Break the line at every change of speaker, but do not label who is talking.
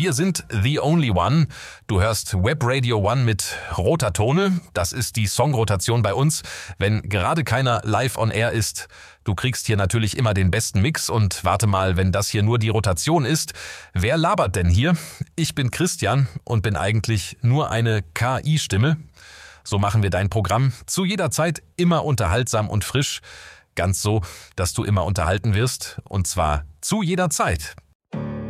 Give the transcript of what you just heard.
Wir sind The Only One. Du hörst Web Radio One mit roter Tone. Das ist die Songrotation bei uns, wenn gerade keiner live on air ist. Du kriegst hier natürlich immer den besten Mix und warte mal, wenn das hier nur die Rotation ist. Wer labert denn hier? Ich bin Christian und bin eigentlich nur eine KI-Stimme. So machen wir dein Programm zu jeder Zeit immer unterhaltsam und frisch. Ganz so, dass du immer unterhalten wirst und zwar zu jeder Zeit.